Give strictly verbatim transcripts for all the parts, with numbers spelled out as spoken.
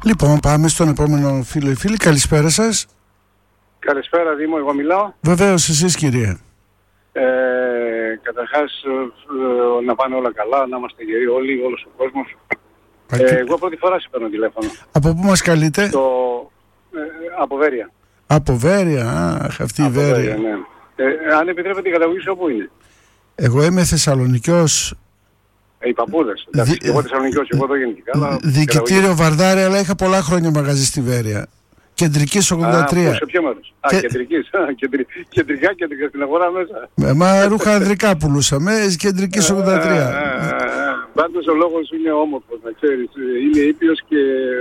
Λοιπόν, πάμε στον επόμενο φίλο ή φίλη. Καλησπέρα σας. Καλησπέρα Δήμο, εγώ μιλάω. Βεβαίως, εσείς κύριε. Ε, καταρχάς ε, να πάνε όλα καλά, να είμαστε γεροί όλοι, όλος ο κόσμος. Ε, εγώ πρώτη φορά σε παίρνω τηλέφωνο. Από πού μας καλείτε? Το, ε, από Βέρεια. Από Βέρεια, αχ, αυτή η Βέρεια. Βέρεια, ναι. Ε, αν επιτρέπετε η καταγωγή όπου είναι? Εγώ είμαι Θεσσαλονικιός. Ε, οι παππούδες. Εντάξει, Δι... εγώ Θεσσαλονικιός, εγώ εδώ γεννηθήκα. Αλλά... Δικητήριο Βαρδάρη, αλλά είχα πολλά χρόνια μαγαζί στη Βέρεια. Κεντρικής ογδόντα τρία. Α, σε ποιο μέρος? Και... Α, κεντρικής. Κεντρικά, κεντρικά στην αγορά μέσα. Ε, μα ρούχα ανδρικά πουλούσαμε, Κεντρικής ογδόντα τρία. Πάντως ο λόγος είναι όμορφος, να ξέρεις. Είναι ήπιος και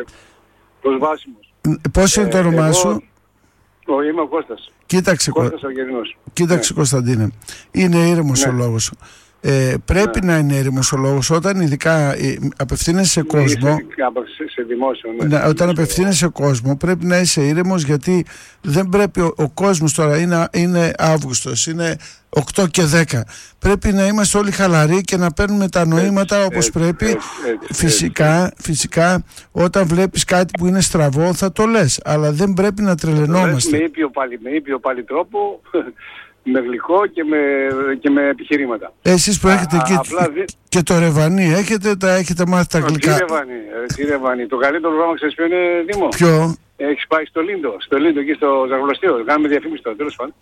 προσβάσιμος. Πώς είναι το όνομά σου? Εγώ είμαι ο Κώστας. Κοίταξε, Κώστας Αργερινός. Κοίταξε ναι. Κωνσταντίνε, είναι ήρεμος ναι. ο λόγος. Ε, πρέπει ναι. να είναι ήρεμος ο λόγος όταν ειδικά ε, απευθύνεσαι σε κόσμο. Σε, σε, σε δημόσιο, ναι. Ναι, όταν απευθύνεσαι σε κόσμο πρέπει να είσαι ήρεμος, γιατί δεν πρέπει ο, ο κόσμος τώρα είναι, είναι Αύγουστος, είναι οκτώ και δέκα. Πρέπει να είμαστε όλοι χαλαροί και να παίρνουμε τα νοήματα έτσι, όπως έτσι, πρέπει. Έτσι, έτσι, φυσικά, έτσι. φυσικά, όταν βλέπεις κάτι που είναι στραβό θα το λες, αλλά δεν πρέπει να τρελαινόμαστε. Με ήπιο πάλι, με ήπιο πάλι τρόπο. Με γλυκό και με, και με επιχειρήματα. Εσείς που έχετε και, δι... και το ρεβανί, έχετε, τα έχετε μάθει τα γλυκά. Τι ρεβανί, τι ρεβανί. Το καλύτερο πρόγραμμα ξέρεις ποιο είναι, Δήμο? Ποιο? Έχεις πάει στο Λίντο, στο Λίντο εκεί στο ζαχαροπλαστείο. Κάνουμε διαφήμιση τώρα, τέλος πάντων.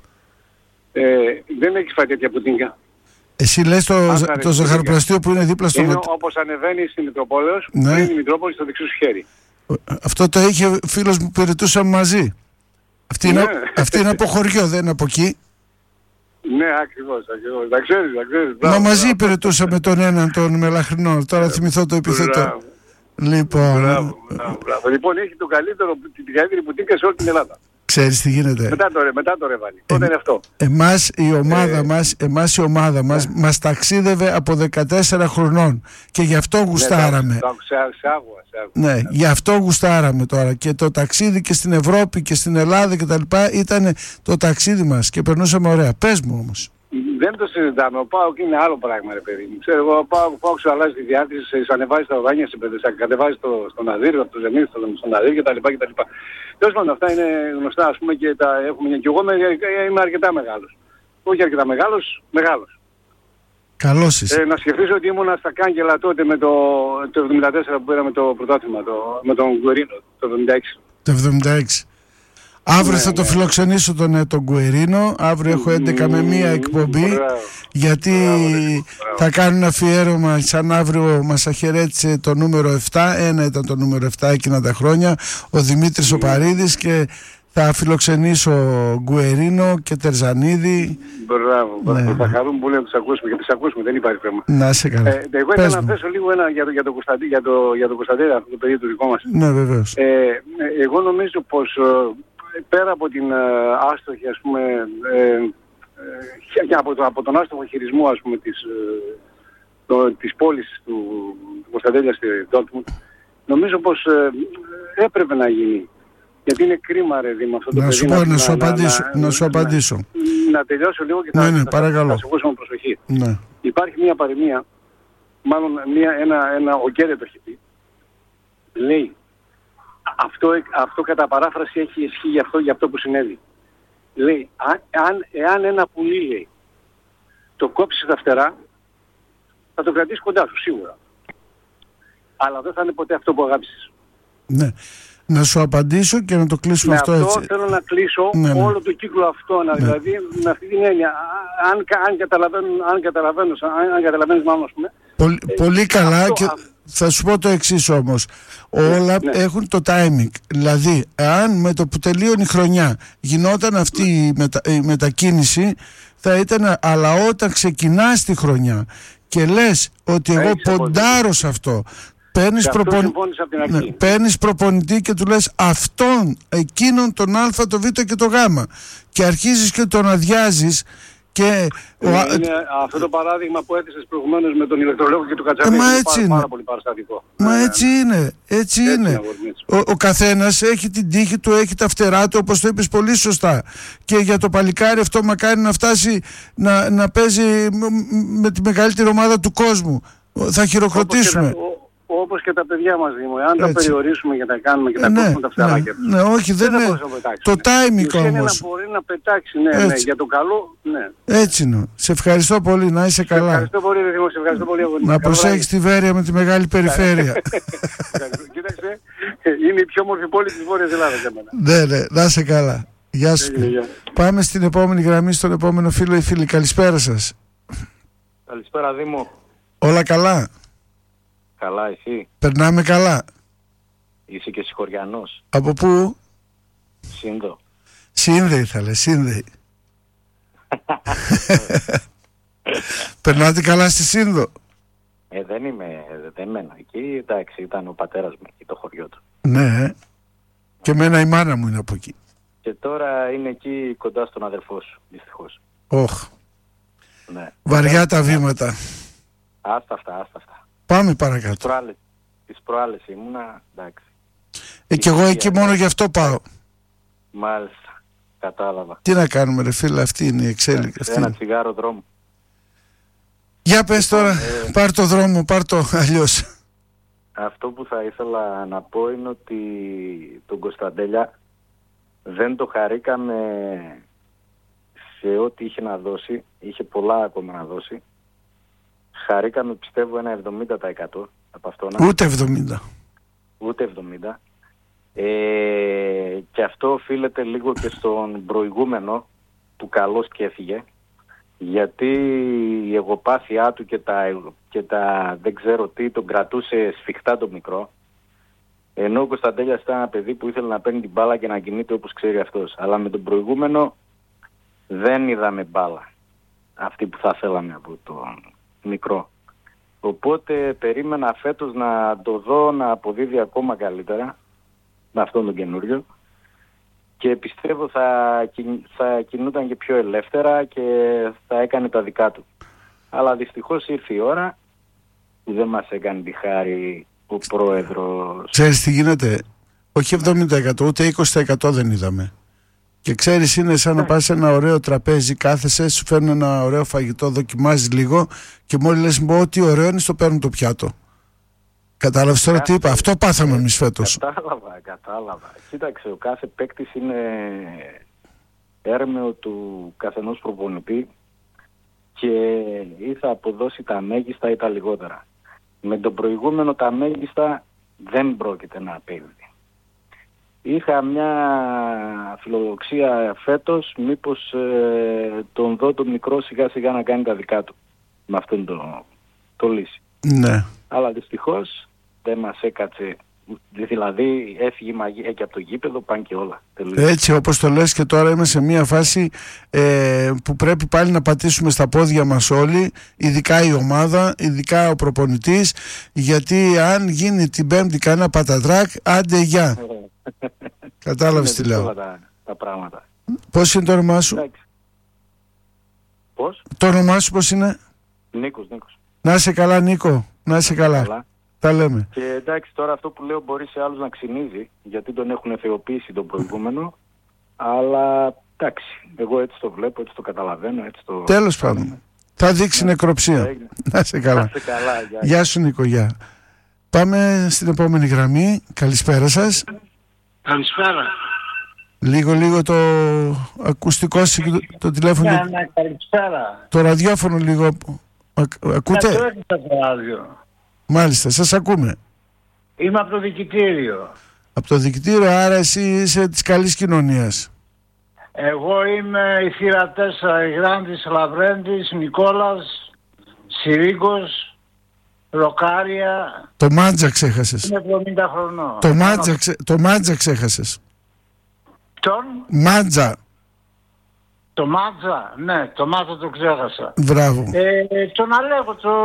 Ε, δεν έχεις φάει τέτοια πουτίνκα. Εσύ λες το, το ζαχαροπλαστείο που είναι δίπλα στο... Είναι όπως ανεβαίνεις στην Μητροπόλεως, ναι. Πριν η Μητρόπολη στο δεξί σου χέρι. Αυτό το είχε φίλος που περιτούσαμε μαζί. Αυτή, ναι. είναι, αυτή είναι από χωριό, δεν είναι από εκεί. Ναι, ακριβώς, ακριβώς. Τα ξέρεις, τα ξέρεις. Μα μαζί υπηρετούσαμε τον έναν τον Μελαχρινό. Τώρα θυμηθώ το επιθετό. Λοιπόν, μπράβο, μπράβο, μπράβο. Λοιπόν, έχει το καλύτερο, την καλύτερη πουτίνκα σε όλη την Ελλάδα. Ξέρεις τι γίνεται? Μετά το, μετά το ρεβάνι. Τότε ε, είναι αυτό. Εμάς η ομάδα ε, μας, εμάς η ομάδα μας, ε. μας ταξίδευε από δεκατέσσερα χρονών και γι' αυτό γουστάραμε. Ναι, το, σε, σε άγουα, σε άγουα. Ναι, γι' αυτό γουστάραμε τώρα. Και το ταξίδι και στην Ευρώπη και στην Ελλάδα και τα λοιπά ήταν το ταξίδι μας και περνούσαμε ωραία. Πες μου όμως. Δεν το συζητάμε. Ο ΠΑΟΚ είναι άλλο πράγμα, ρε παιδί μου. Ξέρω εγώ, ο ΠΑΟΚ σου αλλάζει τη διάθεση, σε ανεβάζει τα οδάνια, σε κατεβάζει το, στον Αδύρ, από το Ζενίθ, στον Αδύρ κτλ. Τέλος πάντων, αυτά είναι γνωστά, ας πούμε, και τα έχουμε. Και εγώ είμαι αρκετά μεγάλος. Όχι αρκετά μεγάλος, μεγάλος. Καλώς είσαι. Ε, να σκεφτείς ότι ήμουνα στα Κάγκελα τότε με το, το εβδομήντα τέσσερα που πήραμε το πρωτάθλημα, το, με τον Γκουερίνο, το εβδομήντα έξι. Το εβδομήντα έξι. Αύριο ναι, θα ναι. το φιλοξενήσω τον, τον Γκουερίνο. Αύριο έχω έντεκα με μία εκπομπή. Μπράβο. Γιατί μπράβο, μπράβο. θα κάνουν αφιέρωμα. Σαν αύριο μας αχαιρέτησε το νούμερο επτά. Ένα ήταν το νούμερο επτά εκείνα τα χρόνια. Ο Δημήτρης mm. ο Παρίδης. Και θα φιλοξενήσω Γκουερίνο και Τερζανίδη. Μπράβο. Ναι. Θα χαρούμε πολύ να τους ακούσουμε. Και τις ακούσουμε. Δεν υπάρχει θέμα. Να σε καλά. Ε, εγώ ήθελα να θέσω λίγο ένα για, για τον Κωνσταντίνο, για το, για το Κωνσταντίνο, αυτό το παιδί του δικό μας. Ναι, βεβαίως. Ε, εγώ νομίζω πως πέρα από την ε, άστοχη, ας πούμε, ε, ε, και από, το, από τον άστοχο χειρισμό, ας πούμε, της, ε, το, της πόλης του, του Κωνσταντέλια στη Ντόρτμουντ, νομίζω πως ε, έπρεπε να γίνει. Γιατί είναι κρίμα, ρε Δήμο, αυτό το να παιδί. Σου πω, να, να, σου απαντήσω, να, να, να σου απαντήσω. Να, να τελειώσω λίγο και θα, ναι, ναι, θα, παρακαλώ. θα, θα σε ακούσω με προσοχή. Ναι. Υπάρχει μια παροιμία, μάλλον μια, ένα, ένα, ο Γκέρετ το έχει πει, λέει, Αυτό, αυτό κατά παράφραση έχει ισχύ για αυτό, για αυτό που συνέβη. Λέει, αν, εάν ένα πουλί, λέει, το κόψεις τα φτερά, θα το κρατήσεις κοντά σου, σίγουρα. Αλλά δεν θα είναι ποτέ αυτό που αγάπησες. Ναι. Να σου απαντήσω και να το κλείσουμε με αυτό, αυτό έτσι. θέλω να κλείσω ναι, ναι. όλο το κύκλο αυτό, ναι. δηλαδή με αυτή την έννοια. Αν, αν καταλαβαίνουν, αν καταλαβαίνουν, αν, αν καταλαβαίνεις μάλλον, ας πούμε. Πολύ, ε, πολύ καλά αυτό, και... Α... Θα σου πω το εξής όμως. Όλα ναι. έχουν το timing. Δηλαδή, αν με το που τελείωνε η χρονιά γινόταν αυτή η, μετα... η μετακίνηση, θα ήταν. Αλλά όταν ξεκινάς τη χρονιά και λες ότι εγώ ποντάρω σε αυτό, παίρνεις, προπον... ναι, παίρνεις προπονητή και του λες αυτόν, εκείνον, τον Α, τον Β και τον Γ, και αρχίζεις και τον αδειάζεις. Και είναι, ο... είναι αυτό το παράδειγμα που έθεσες προηγουμένως με τον ηλεκτρολόγο και τον Κατσαβίδη. Ε, είναι έτσι πάρα, είναι. πάρα πολύ παραστατικό. Μα ε, έτσι είναι. Έτσι, έτσι είναι. είναι. Ο, ο καθένας έχει την τύχη του, έχει τα φτερά του, όπως το είπες πολύ σωστά. Και για το παλικάρι αυτό μακάρι να φτάσει να, να παίζει με τη μεγαλύτερη ομάδα του κόσμου. Θα χειροκροτήσουμε. όπως και τα παιδιά μας, Δήμο. Αν τα Έτσι. περιορίσουμε και τα κάνουμε και τα Ε, ναι, κόψουμε τα φτεράκια ναι, τους, ναι, όχι, δεν θα είναι. μπορούσαμε να πετάξουμε. Το timing Η ουσία είναι όμως. να μπορεί να πετάξει, ναι, ναι, Έτσι. για το καλό, ναι. Έτσι είναι. Σε ευχαριστώ πολύ, να είσαι Σε καλά. ευχαριστώ πολύ, ρε Δήμο, σε ευχαριστώ πολύ. αγωνία. Να Καλό προσέχεις τη Βέρεια με τη μεγάλη περιφέρεια. βράδυ. Κοίταξε, είναι η πιο όμορφη πόλη της Βόρειας Ελλάδας για μένα. Ναι, ναι, να είσαι καλά. Γεια σου. Έγινε, γεια. Πάμε στην επόμενη γραμμή, στον επόμενο φίλο ή φίλη. Καλησπέρα σας. Καλησπέρα Δήμο. Όλα καλά. Καλά εσύ. Περνάμε καλά. Είσαι και συγχωριανός. Από πού? Σύνδο. Σύνδεη θα λέει, Σύνδεη. Περνάτε καλά στη Σύνδο? Ε, δεν είμαι, δεν μένω εκεί. Εντάξει, ήταν ο πατέρας μου εκεί, το χωριό του. Ναι. Και εμένα η μάνα μου είναι από εκεί. Και τώρα είναι εκεί κοντά στον αδερφό σου, δυστυχώς. Όχ. Ναι. Βαριά τα βήματα. Άστα αυτά, άστα αυτά. Πάμε Τις παρακάτω. προάλλες, τις προάλλες ήμουνα, εντάξει. Ε, κι εγώ εκεί μόνο γι' αυτό πάω. Μάλιστα, κατάλαβα. Τι να κάνουμε ρε φίλε, αυτή είναι η εξέλιξη. Αυτή Ένα είναι. τσιγάρο δρόμο. Για πες τώρα, Ε, πάρ' το δρόμο, πάρ' το αλλιώς. Αυτό που θα ήθελα να πω είναι ότι τον Κωνσταντέλια δεν το χαρήκαμε σε ό,τι είχε να δώσει. Είχε πολλά ακόμα να δώσει. Χαρήκαμε πιστεύω ένα εβδομήντα τοις εκατό από αυτό. Ούτε εβδομήντα. Ούτε εβδομήντα. Ε, και αυτό οφείλεται λίγο και στον προηγούμενο που καλώς και έφυγε. Γιατί η εγωπάθειά του και τα, και τα δεν ξέρω τι τον κρατούσε σφιχτά το μικρό. Ενώ ο Κωνσταντέλιας ήταν ένα παιδί που ήθελε να παίρνει την μπάλα και να κινείται όπως ξέρει αυτός. Αλλά με τον προηγούμενο δεν είδαμε μπάλα αυτή που θα θέλαμε από τον μικρό. Οπότε περίμενα φέτος να το δω να αποδίδει ακόμα καλύτερα με αυτόν τον καινούριο. Και πιστεύω θα, κιν, θα κινούταν και πιο ελεύθερα και θα έκανε τα δικά του. Αλλά δυστυχώς ήρθε η ώρα που δεν μας έκανε τη χάρη ο πρόεδρος. Ξέρεις τι γίνεται? Όχι εβδομήντα τοις εκατό, ούτε είκοσι τοις εκατό δεν είδαμε. Και ξέρεις, είναι σαν να πας σε ένα ωραίο τραπέζι, κάθεσαι, σου φέρνουν ένα ωραίο φαγητό, δοκιμάζεις λίγο και μόλις λες μου ό,τι ωραίο είναι, στο παίρνουν το πιάτο. Κατάλαβες τώρα τι είπα? Αυτό πάθαμε εμείς φέτος. Κατάλαβα, κατάλαβα. Κοίταξε, ο κάθε παίκτης είναι έρμεο του καθενός προπονητή και ή θα αποδώσει τα μέγιστα ή τα λιγότερα. Με τον προηγούμενο τα μέγιστα δεν πρόκειται να απέδει. Είχα μια φιλοδοξία φέτος, μήπως ε, τον δω το μικρό σιγά σιγά να κάνει τα δικά του με αυτόν το, το λύση. Ναι. Αλλά δυστυχώς δεν μας έκατσε, δηλαδή έφυγε η μαγεία και από το γήπεδο, πάνε και όλα. Τελείως. Έτσι όπως το λες, και τώρα είμαι σε μια φάση ε, που πρέπει πάλι να πατήσουμε στα πόδια μας όλοι, ειδικά η ομάδα, ειδικά ο προπονητής, γιατί αν γίνει την Πέμπτη κανένα πατατράκ, άντε γεια. Κατάλαβες τι λέω? Τα, τα πράγματα. Πώς είναι το όνομά σου? Εντάξει. Πώς? Το όνομά σου πώς είναι? Νίκος, Νίκος. Να είσαι καλά Νίκο, να είσαι καλά. Καλά. Τα λέμε. Και εντάξει, τώρα αυτό που λέω μπορεί σε άλλους να ξυνίζει, γιατί τον έχουν θεοποιήσει τον προηγούμενο, αλλά εντάξει, εγώ έτσι το βλέπω, έτσι το καταλαβαίνω, έτσι το... Τέλος πάντων. Θα δείξει νεκροψία. Να είσαι καλά. Να είσαι καλά. Γεια. Γεια σου Νίκο, γεια. Πάμε στην επόμενη γραμμή. Καλησπέρα σας. Καλησπέρα. Λίγο λίγο το ακουστικό σου, το, το τηλέφωνο. Ναι, το, ναι, καλησπέρα. το ραδιόφωνο λίγο. Α, ακούτε? Ναι, το έκλεισα το ράδιο. Μάλιστα, σας ακούμε. Είμαι από το δικητήριο. Από το δικητήριο, άρα εσύ είσαι της καλής κοινωνίας. Εγώ είμαι η θύρα τέσσερα, Γράντης, Λαβρέντης, Νικόλας, Σιρίγκος, Ροκάρια. Το Μάντζα ξέχασες. Είμαι εβδομήντα χρονών. Το Μάντζα, ξε, το Μάντζα ξέχασες. Τον? Μάντζα. Το Μάτζα, ναι, το Μάτζα το ξέχασα. Μπράβο. Ε, τον Αλέκο, το...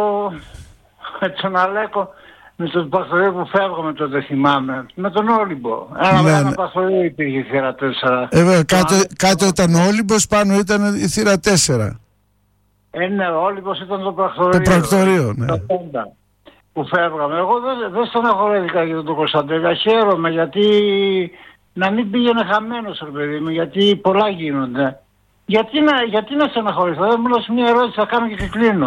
τον Αλέκο με τον Παχθορείο που φεύγαμε τότε θυμάμαι. Με τον Όλυμπο. Ένα, Ναι, ένα ναι. Παχθορείο υπήρχε η θύρα τέσσερα. Ε, βέβαια, Τον κάτω, Αλέκο- κάτω ήταν ο Όλυμπος, πάνω ήταν η θύρα τέσσερα. Ε, ναι, ο Όλυμπος ήταν το πρακτορείο. Το πρακτορείο, ναι. Το πέντα που φεύγαμε. Εγώ δεν, δεν στεναχωρέθηκα για τον Κωνσταντέλια. Χαίρομαι γιατί να μην πήγαινε χαμένος, ρε παιδί μου, γιατί πολλά γίνονται. Γιατί να, γιατί να στεναχωρηθώ, δεν μου λες μια ερώτηση, θα κάνω και κλείνω.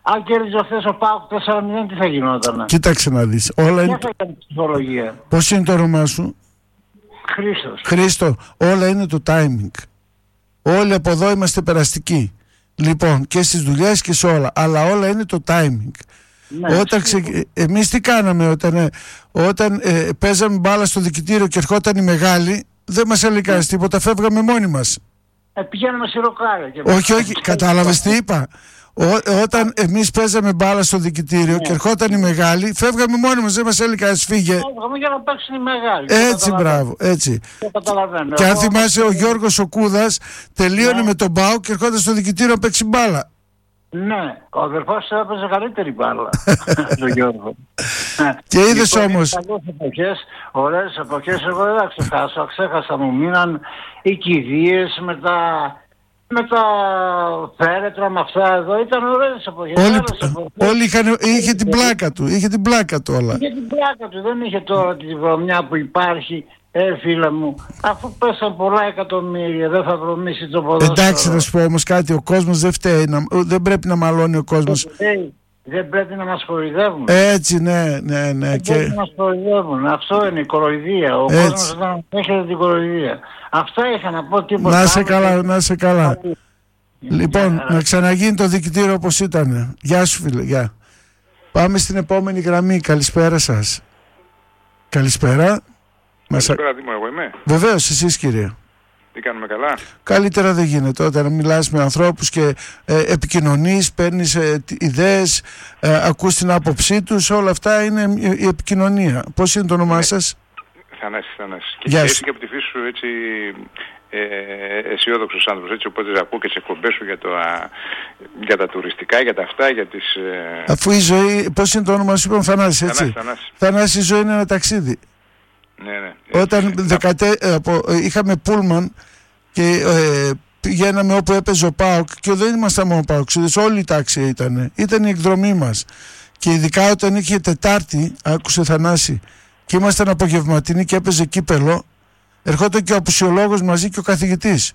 Αν κέρδιζε χθες ο ΠΑΟΚ τέσσερα μηδέν, τι θα γινόταν? Κοίταξε να δεις. Όλα είναι... θα ήταν ψυχολογία. Πώς είναι το όνομά σου? Χρήστος. Χρήστο, όλα είναι το timing. Όλοι από εδώ είμαστε περαστικοί. Λοιπόν, και στις δουλειές και σε όλα. Αλλά όλα είναι το timing. Ναι, όταν ξε... Εμείς τι κάναμε όταν, ε, όταν ε, παίζαμε μπάλα στο δικητήριο και ερχόταν η μεγάλη, δεν μας έλεγε κανείς τίποτα, φεύγαμε μόνοι μας. Ε, πηγαίνουμε στη ροκάρια. Και όχι, όχι, κατάλαβες τι είπα? Ό, όταν εμείς παίζαμε μπάλα στο δικητήριο, ναι, και ερχόταν η μεγάλη, φεύγαμε μόνοι μας, δεν μας έλεγε κανείς φύγε. Φεύγαμε για να παίξουν οι μεγάλοι. Έτσι, μπράβο, έτσι. Και αν θυμάσαι, ο Γιώργος ο Κούδας τελείωνε, ναι, με τον ΠΑΟΚ και ερχόταν στο δικητήριο να παίξει μπάλα. Ναι, ο αδερφός του έπαιζε καλύτερη μπάλα. Τον Γιώργο. Και είδες όμως. Καλές εποχές, ωραίες εποχές, εγώ δεν θα ξεχάσω. Ξέχασα, μου μείναν οι κηδείες με τα, με τα φέρετρα, με αυτά εδώ. Ήταν ωραίες εποχές. Όλοι, όλοι είχαν, είχε την πλάκα του, είχε την πλάκα του όλα. Είχε την πλάκα του, δεν είχε τώρα τη βρωμιά που υπάρχει. Ε, φίλε μου, αφού πέσαν πολλά εκατομμύρια, δεν θα βρωμίσει το ποδόσφαιρο. Εντάξει, να σου πω όμως κάτι, ο κόσμος δεν φταίει, να, δεν πρέπει να μαλώνει ο κόσμος. Δεν, δεν πρέπει να μας κοροϊδεύουν. Έτσι, ναι, ναι, ναι. Δεν και... πρέπει να μας κοροϊδεύουν, αυτό είναι η κοροϊδία. Ο έτσι. Κόσμος όταν έχετε την κοροϊδία. Αυτά είχα να πω, τίποτα. Να σε καλά, να σε καλά. Λοιπόν, να ξαναγίνει το δικητήριο όπως ήταν. Γεια σου, φίλε, γεια. Πάμε στην επόμενη γραμμή, καλησπέρα σας. Καλησπέρα. Καλησπέρα, Δήμο, εγώ είμαι. Βεβαίως, εσείς, κύριε. Τι κάνουμε, καλά? Καλύτερα δεν γίνεται όταν μιλάς με ανθρώπους και ε, επικοινωνείς, παίρνεις ε, ιδέες, ε, ακούς την άποψή τους, όλα αυτά είναι η επικοινωνία. Πώς είναι το όνομά, ναι, σας? Θανάσης, Θανάσης. Και εσύ και από τη φύση σου έτσι ε, αισιόδοξος άνθρωπος, έτσι, οπότε ακούω και τις εκπομπές σου για, το, α, για τα τουριστικά, για τα αυτά, για τις... Ε... Αφού η ζωή, πώς είναι το όνομα σου, είπαμε Θανάσης, έτσι? Θανάσης, Θανάσης. Θανάση, η ζωή είναι ένα ταξίδι. Ναι, ναι. Όταν δεκατε... από... είχαμε πούλμαν και ε, πηγαίναμε όπου έπαιζε ο ΠΑΟΚ και δεν ήμασταν μόνο ΠΑΟΚ, όλη η τάξη ήταν. Ήταν η εκδρομή μας. Και ειδικά όταν είχε Τετάρτη, άκουσε Θανάση, και ήμασταν απογευματινοί και έπαιζε κύπελο, ερχόταν και ο απουσιολόγος μαζί και ο καθηγητής.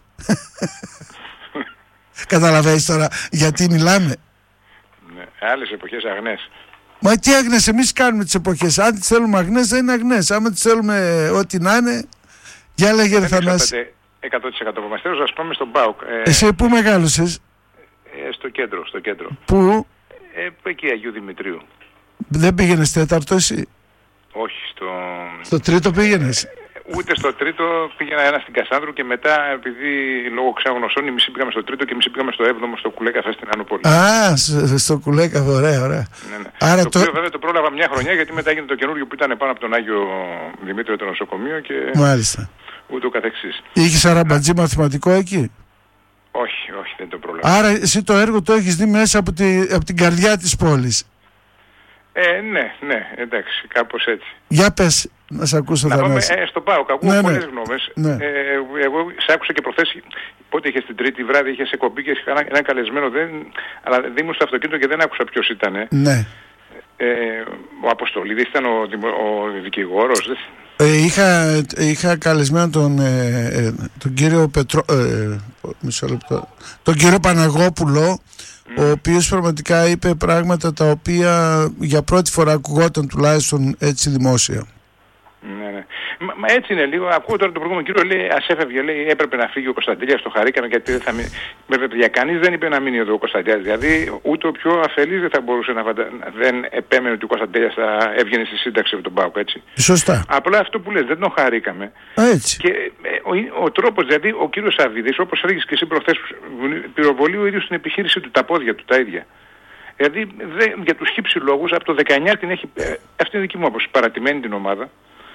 Καταλαβαίνεις τώρα γιατί μιλάμε? Ναι, άλλες εποχές αγνές. Μα τι αγνές, εμείς κάνουμε τις εποχές. Αν τις θέλουμε αγνές, δεν είναι αγνές. Άμα τις θέλουμε ό,τι να είναι, για λέγε ρε Θανάση. εκατό τοις εκατό μας ας πάμε στον ΠΑΟΚ. Ε, Εσύ πού μεγάλωσες? Ε, στο κέντρο, στο κέντρο. Πού? Ε, εκεί Αγίου Δημητρίου. Δεν πήγαινες τέταρτο εσύ? Όχι, στο... Στο τρίτο πήγαινες? Ούτε στο τρίτο, πήγαινα ένα στην Κασάνδρου και μετά, επειδή λόγω ξαγνωσών, οι μισοί πήγαμε στο τρίτο και οι μισοί πήγαμε στο έβδομο στο Κουλέκαφέ στην Άνω Πόλη. Α, στο Κουλέκαφέ, ωραία, ωραία. Ναι, ναι. Άρα το το... οποίο βέβαια το πρόλαβα μια χρονιά, γιατί μετά έγινε το καινούργιο που ήταν πάνω από τον Άγιο Δημήτριο το νοσοκομείο και. Μάλιστα. Ούτω καθεξής. Είχες αραμπατζή μαθηματικό εκεί? Όχι, όχι, δεν το πρόλαβα. Άρα εσύ το έργο το έχεις δει μέσα από, τη, από την καρδιά της πόλης. Ε, ναι, ναι, εντάξει, κάπως έτσι. Για πες, να σε ακούσω, Θανάση. Ε, στο ΠΑΟΚ, ακούω ναι, πολλές ναι. γνώμες. Ναι. Ε, εγώ σε άκουσα και προχθές, πότε είχες την Τρίτη βράδυ, είχες εκπομπή και είχα έναν καλεσμένο, δεν, αλλά δεν ήμουν στο αυτοκίνητο και δεν άκουσα ποιος ήταν. Ναι. Ε, ο Αποστολίδης ήταν ο, ο δικηγόρος. Δεν... Ε, είχα, είχα καλεσμένο τον, ε, τον κύριο Πετρό, ε, μισό λεπτό, τον κύριο Παναγόπουλο, mm. ο οποίος πραγματικά είπε πράγματα τα οποία για πρώτη φορά ακουγόταν τουλάχιστον έτσι δημόσια. Ναι, ναι. Μα, μα έτσι είναι λίγο. Ακούω τώρα τον προηγούμενο κύριο, λέει, ας έφευγε, λέει, έπρεπε να φύγει ο Κωνσταντέλιας, το χαρήκαμε γιατί δεν θα μείνει. Για κανείς δεν είπε να μείνει εδώ ο Κωνσταντέλιας. Δηλαδή, ούτε ο πιο αφελής δεν θα μπορούσε να φαντα... δεν επέμενε ότι ο Κωνσταντέλιας θα έβγαινε στη σύνταξη από τον ΠΑΟΚ, έτσι. Σωστά. Απλά αυτό που λες, δεν τον χαρήκαμε. Α, έτσι. Και ε, ο, ο τρόπος, δηλαδή, ο κύριος Σαββίδης, όπως έλεγες και εσύ προχθές, πυροβολεί ο ίδιος την επιχείρηση του, τα πόδια του, τα ίδια. Δηλαδή, δε, για τους χύψη λόγους, από το δεκαεννιά την έχει. Ε, αυτή είναι δική μου άποψη, παρατημένη την ομάδα.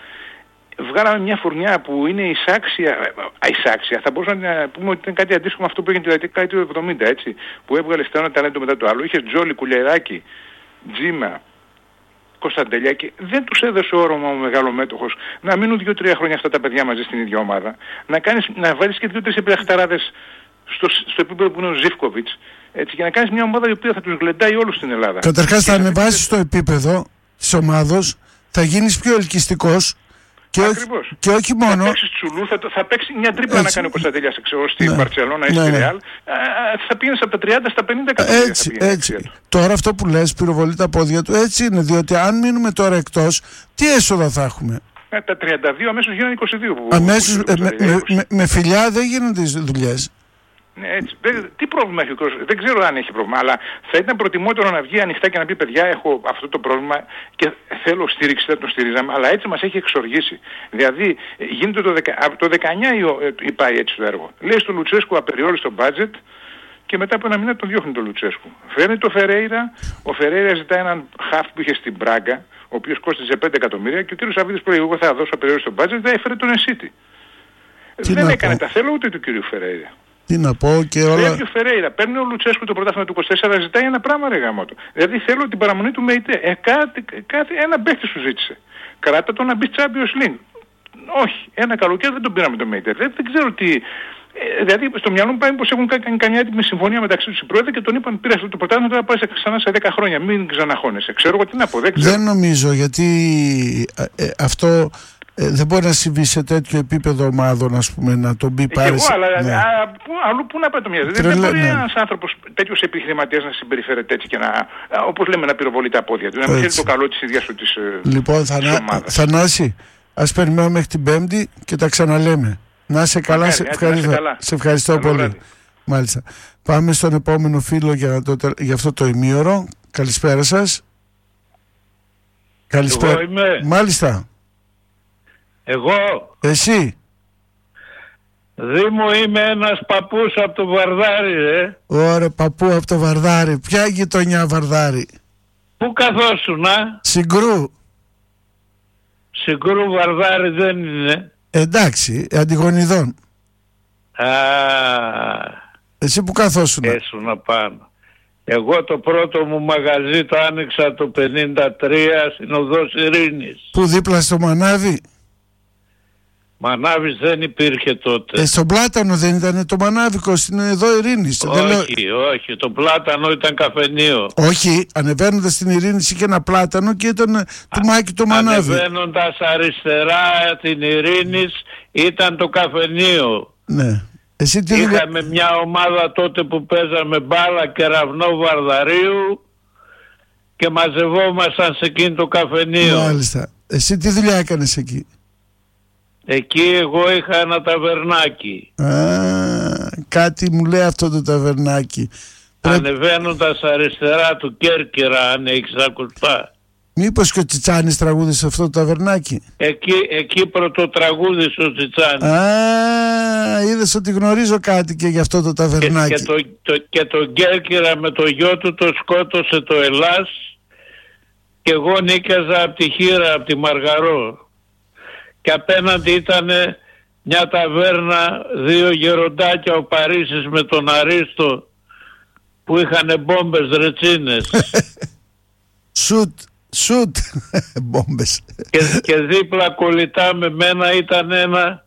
Βγάλαμε μια φουρνιά που είναι εισάξια, εισάξια, θα μπορούσαμε να πούμε ότι ήταν κάτι αντίστοιχο με αυτό που έγινε τη δεκαετία του εβδομήντα, έτσι, που έβγαλε στο ένα ταλέντο μετά το άλλο. Είχε Τζόλι, Κουλεράκι, Τζίμα, Κωνσταντελιάκη. Δεν τους έδωσε όρομα ο μεγαλομέτωχος να μείνουν δύο τρία χρόνια αυτά τα παιδιά μαζί στην ίδια ομάδα. Να, κάνεις, να βάλεις και δύο τρεις επιδαχταράδες στο, στο επίπεδο που είναι ο Ζίβκοβιτς, έτσι, για να κάνεις μια ομάδα η οποία θα τους γλεντάει όλους στην Ελλάδα. Καταρχάς θα ανεβάσεις το επίπεδο της ομάδος, θα γίνεις πιο ελκυστικός. Και, Ακριβώς. όχι, και όχι μόνο. Θα παίξει τσουλού, θα, θα παίξει μια τρίπλα να κάνει ο Κωνσταντέλιας στην ναι. Μπαρτσελώνα ή ναι, στη ναι. Ρεάλ. Θα πήγαινε από τα τριάντα στα πενήντα εκατομμύρια. Έτσι, έτσι. Τώρα αυτό που λες, πυροβολεί τα πόδια του, έτσι είναι. Διότι αν μείνουμε τώρα εκτός, τι έσοδα θα έχουμε? Ε, τα τριάντα δύο αμέσως γίνανε είκοσι δύο. Που, αμέσως, που, που, με, με, με, με φιλιά δεν γίνονται τις δουλειές. Ναι, έτσι. Δεν, τι πρόβλημα έχει ο κόσμος? Δεν ξέρω αν έχει πρόβλημα, αλλά θα ήταν προτιμότερο να βγει ανοιχτά και να πει παιδιά, έχω αυτό το πρόβλημα και θέλω στήριξη, θα το στηρίζαμε, αλλά έτσι μας έχει εξοργήσει. Δηλαδή, γίνεται το, δεκα, από το δεκαεννιά πάει έτσι το έργο. Λέει στο Λουτσέσκου απεριόριστο budget και μετά από ένα μήνα τον διώχνει τον Λουτσέσκου. Φέρνει το Φερέιρα, ο Φερέιρα ζητάει έναν χαφ που είχε στην Μπράγκα, ο οποίος κόστιζε πέντε εκατομμύρια και ο κύριος Σαββίδης που λέει εγώ θα δώσω απεριόριστο budget, δεν έφερε τον Εσίτη. Δεν έκανε τα θέλω ούτε του κύριου Φερέιρα. Τι να πω και όλα. Φέρνει ο Φερέιρα, παίρνει ο Λουτσέσκου το πρωτάθλημα του είκοσι τέσσερα, ζητάει ένα πράγμα ρε γαμότο. Δηλαδή θέλω την παραμονή του ΜΕΙΤΕ. Ε, κάτι, κάτι, ένα παίχτη σου ζήτησε. Κράτα το να μπει Champions League. Όχι, ένα καλοκαίρι δεν τον πήραμε το ΜΕΙΤΕ. Δεν, δεν ξέρω τι. Ε, δηλαδή στο μυαλό μου πάει πως έχουν κάνει καμιά έτοιμη συμφωνία μεταξύ τους οι πρόεδροι και τον είπαν πήρε αυτό το πρωτάθλημα, τώρα πάει ξανά σε δέκα χρόνια. Μην ξαναχώνεσαι. Ξέρω εγώ τι να πω. Δεν, δεν νομίζω γιατί ε, ε, αυτό. Ε, δεν μπορεί να συμβεί σε τέτοιο επίπεδο ομάδων, ας πούμε, να τον πει πάρε. Εγώ, αλλά ναι. α, που, αλλού πού να πάει το μυαλό. Δεν μπορεί ναι. ένας άνθρωπος, τέτοιος επιχειρηματίας να συμπεριφέρεται έτσι και να, όπως λέμε, να πυροβολεί τα πόδια του. Να μην θέλει το καλό της ίδιας του της, λοιπόν, της Θανά, ομάδας. Θανάση, ας περιμένουμε μέχρι την Πέμπτη και τα ξαναλέμε. Να είσαι καλά, σε, ευχαριστώ, καλά. σε ευχαριστώ καλό πολύ. Βράδυ. Μάλιστα. Πάμε στον επόμενο φίλο για, το, για αυτό το ημίωρο. Καλησπέρα σας. Καλησπέρα. Μάλιστα. Εγώ. Εσύ. Δήμο είμαι ένας παππούς από το Βαρδάρι, ρε. Ωραία, παππού από το Βαρδάρι. Ποια γειτονιά Βαρδάρι? Πού καθόσουνα? Συγκρού. Συγκρού Βαρδάρι δεν είναι? Εντάξει, Αντιγονιδών. Α, εσύ που καθόσουνα? έσουνα πάνω. Εγώ το πρώτο μου μαγαζί το άνοιξα το πενήντα τρία στην Οδός Ειρήνης. Πού, δίπλα στο Μανάβι? Μανάβης δεν υπήρχε τότε. Ε, στον Πλάτανο δεν ήταν το Μανάβικο στην εδώ Ειρήνης? Όχι, λέω... όχι, το Πλάτανο ήταν καφενείο. Όχι, ανεβαίνοντας στην Ειρήνη είχε ένα Πλάτανο και ήταν Α, του Μάκη το Μανάβι. Ανεβαίνοντας αριστερά την Ειρήνης ήταν το καφενείο. Ναι. Εσύ τι είχαμε δουλειά... μια ομάδα τότε που παίζαμε μπάλα κεραυνό Βαρδαρίου και μαζευόμασταν σε εκείνο το καφενείο. Μάλιστα. Εσύ τι δουλειά έκανες εκεί? Εκεί εγώ είχα ένα ταβερνάκι. Α, κάτι μου λέει αυτό το ταβερνάκι. Ανεβαίνοντας αριστερά του Κέρκυρα, αν έχεις ακουστά. Μήπως και ο Τσιτσάνης τραγούδισε αυτό το ταβερνάκι? Εκεί, εκεί πρωτοτραγούδισε ο Τσιτσάνης. Α, είδες ότι γνωρίζω κάτι και γι' αυτό το ταβερνάκι. Και, και, το, το, και τον Κέρκυρα με το γιο του το σκότωσε το Ελλάς και εγώ νίκιαζα από τη Χήρα, από τη Μαργαρό. Και απέναντι ήταν μια ταβέρνα, δύο γεροντάκια, ο Παρίσης με τον Αρίστο, που είχαν μπόμπες ρετσίνες. Σουτ, σουτ, μπόμπες. Και, και δίπλα κολλητά με μένα ήταν ένα,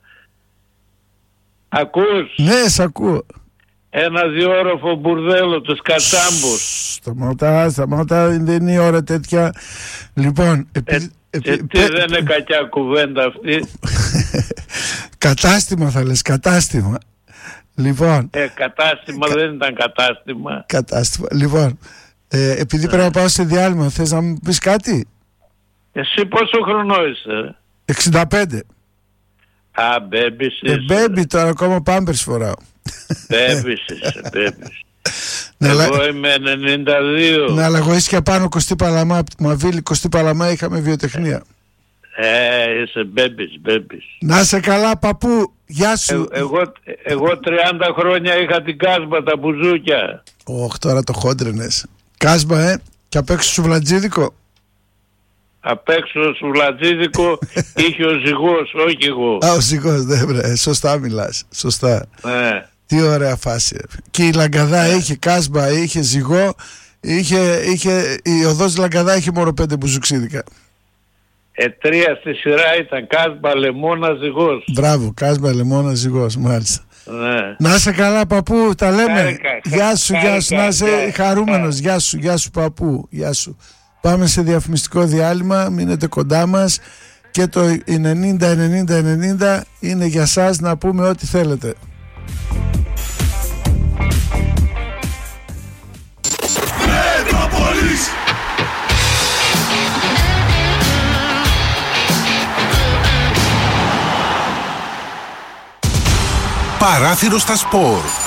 ακούς? Ναι, σ' ακούω. Ένα διόροφο μπουρδέλο, τους Κατσάμπους. Σταματά, σταματά, δεν είναι η ώρα τέτοια. Λοιπόν, επειδή... Ε, ε, τι δεν είναι κακιά κουβέντα αυτή. Κατάστημα θα λες, κατάστημα. Λοιπόν. Ε, κατάστημα δεν ήταν κατάστημα. Κατάστημα. Λοιπόν, ε, επειδή ε. πρέπει να πάω σε διάλειμμα, θες να μου πεις κάτι? Εσύ πόσο χρονό είσαι? εξήντα πέντε. Α, μπέμπης είσαι. Ε, μπέμπι τώρα, ακόμα πάμπερς φοράω. Μπέμπης είσαι, μπέμπης. Ναι, εγώ αλλά... είμαι ενενήντα δύο. Ναι, αλλά εγώ είσαι και πάνω Κωστή Παλαμά, από τη Μαβίλη Κωστή Παλαμά είχαμε βιοτεχνία. Ε, είσαι μπέμπης, μπέμπης. Να σε καλά παππού, γεια σου. Ε, εγώ, εγώ τριάντα χρόνια είχα την Κάσμπα, τα μπουζούκια. Ωχ, τώρα το χόντρενες. Κάσμπα, ε, και απ' έξω σουβλατζίδικο. Απ' έξω σουβλατζίδικο είχε ο ζυγός, όχι εγώ. Α, ο ζυγός, ναι, βρε, σωστά μιλάς, σωστά. Ναι. Τι ωραία φάση. Και η Λαγκαδά είχε Κάσμπα, είχε ζυγό, είχε, είχε, η οδός Λαγκαδά είχε μόνο πέντε μπουζουξίδικα. Ε, τρία στη σειρά ήταν Κάσμπα, Λεμόνα, ζυγός. Μπράβο, Κάσμπα, Λεμόνα, ζυγός, μάλιστα. Ναι. Να είσαι καλά παππού, τα λέμε. Χάρικα, γεια σου, χάρικα, γεια σου, να είσαι χάρικα, χαρούμενος. Γεια σου, γεια σου παππού, γεια σου. Πάμε σε διαφημιστικό διάλειμμα, μείνετε κοντά μας. και το ενενήντα ενενήντα ενενήντα είναι για σας να πούμε ό,τι θέλετε. Παράθυρο στα σπορ.